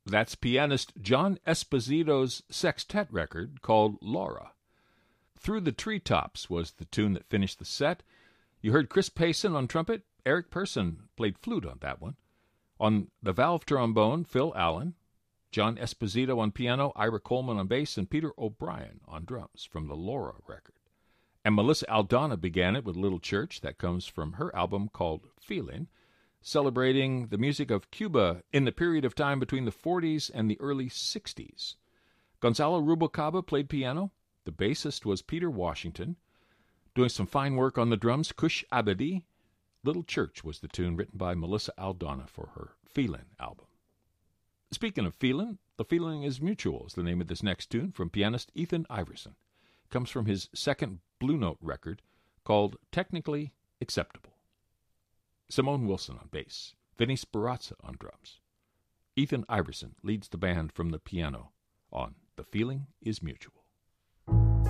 That's pianist John Esposito's sextet record called Laura. Through the Treetops was the tune that finished the set. You heard Chris Payson on trumpet. Eric Persson played flute on that one. On the valve trombone, Phil Allen. John Esposito on piano, Ira Coleman on bass, and Peter O'Brien on drums from the Laura record. And Melissa Aldana began it with Little Church. That comes from her album called Feeling, celebrating the music of Cuba in the period of time between the 40s and the early 60s. Gonzalo Rubalcaba played piano. The bassist was Peter Washington. Doing some fine work on the drums, Kush Abedi. Little Church was the tune written by Melissa Aldana for her Feelin' album. Speaking of feeling, The Feeling is Mutual is the name of this next tune from pianist Ethan Iverson. It comes from his second Blue Note record called Technically Acceptable. Simone Wilson on bass, Vinny Sperazza on drums. Ethan Iverson leads the band from the piano on The Feeling is Mutual.